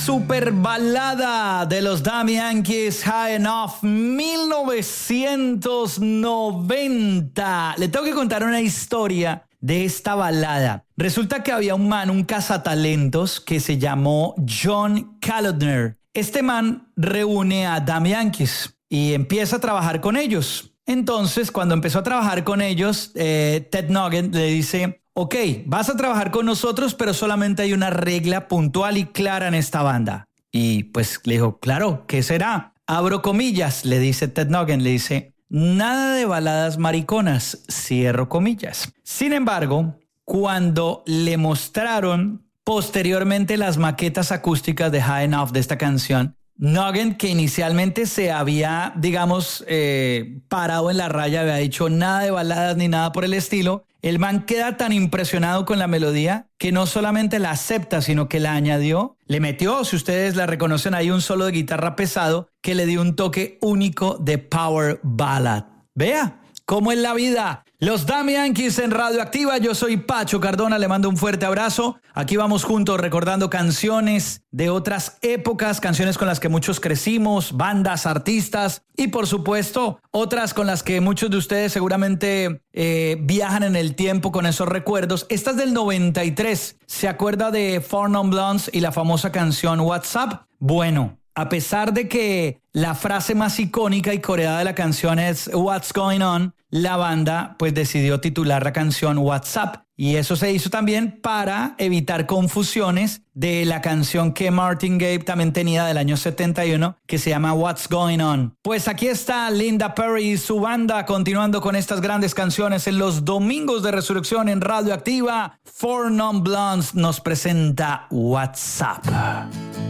super balada de los Damn Yankees, High Enough, 1990. Le tengo que contar una historia de esta balada. Resulta que había un man, un cazatalentos, que se llamó John Kalodner. Este man reúne a Damn Yankees y empieza a trabajar con ellos. Entonces, cuando empezó a trabajar con ellos, Ted Nugent le dice: ok, vas a trabajar con nosotros, pero solamente hay una regla puntual y clara en esta banda. Y pues le dijo, claro, ¿qué será? Abro comillas, le dice Ted Nugent, le dice, nada de baladas mariconas, cierro comillas. Sin embargo, cuando le mostraron posteriormente las maquetas acústicas de High Enough de esta canción, Nugent, que inicialmente se había, digamos, parado en la raya, había dicho nada de baladas ni nada por el estilo, el man queda tan impresionado con la melodía que no solamente la acepta, sino que la añadió, le metió, si ustedes la reconocen ahí, un solo de guitarra pesado que le dio un toque único de power ballad. Vea cómo es la vida. Los Damn Yankees en Radioactiva. Yo soy Pacho Cardona, le mando un fuerte abrazo. Aquí vamos juntos recordando canciones de otras épocas, canciones con las que muchos crecimos, bandas, artistas y por supuesto otras con las que muchos de ustedes seguramente viajan en el tiempo con esos recuerdos. Esta es del 93. ¿Se acuerda de Four Non Blondes y la famosa canción WhatsApp? Bueno, a pesar de que la frase más icónica y coreada de la canción es What's Going On, la banda pues decidió titular la canción WhatsApp. Y eso se hizo también para evitar confusiones de la canción que Martin Gaye también tenía del año 71, que se llama What's Going On. Pues aquí está Linda Perry y su banda continuando con estas grandes canciones en los domingos de resurrección en Radioactiva. Four Non Blondes nos presenta WhatsApp.